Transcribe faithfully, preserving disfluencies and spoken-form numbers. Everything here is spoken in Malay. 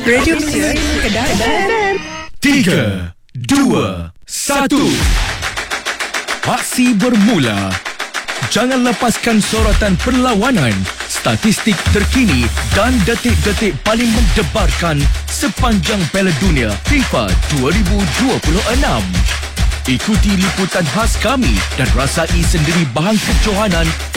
Radio Malaysia, Kedah. Tiga, dua, satu. Aksi bermula. Jangan lepaskan sorotan perlawanan, statistik terkini dan detik-detik paling mendebarkan sepanjang Piala Dunia FIFA dua ribu dua puluh enam. Ikuti liputan khas kami dan rasai sendiri bahan kejohanan